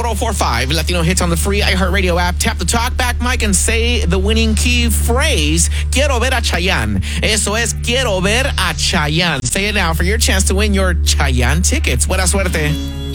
1045 Latino hits on the free iHeartRadio app. Tap the talkback mic and say the winning key phrase, Quiero ver a Chayanne. Eso es, Quiero ver a Chayanne. Say it now for your chance to win your Chayanne tickets. Buena suerte.